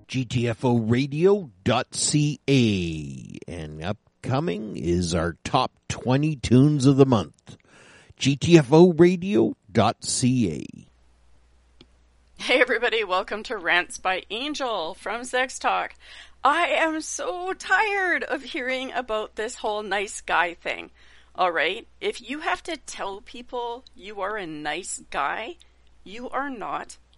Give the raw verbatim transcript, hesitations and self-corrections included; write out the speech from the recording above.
G T F O radio dot C A. And upcoming is our top twenty tunes of the month. G T F O radio dot C A. Hey everybody, welcome to Rants by Angel from Sex Talk. I am so tired of hearing about this whole nice guy thing. Alright, if you have to tell people you are a nice guy, you are not